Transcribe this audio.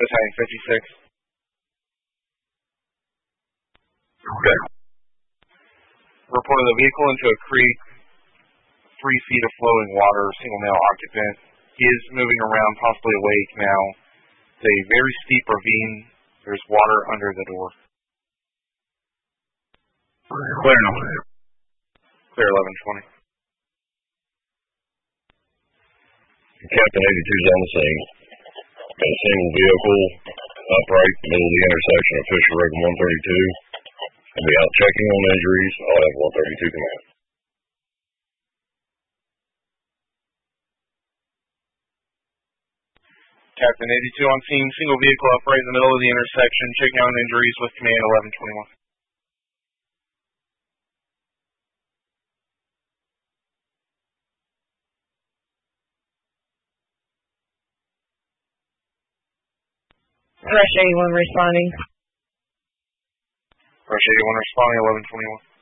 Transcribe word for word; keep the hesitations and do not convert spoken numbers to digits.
Battalion fifty-six. Okay. Reported the vehicle into a creek, three feet of flowing water, single male occupant. He is moving around, possibly awake now. It's a very steep ravine. There's water under the door. Clear now. Clear eleven twenty. Captain eighty-two is on the scene. Got a single vehicle upright in the middle of the intersection of Fisher Road and one thirty-two. And be out checking on injuries. I'll have one thirty-two command. Captain eighty-two on scene, single vehicle upright in the middle of the intersection, checking on injuries with command eleven twenty-one. Rush eighty-one responding. Rush eighty-one responding, eleven twenty-one.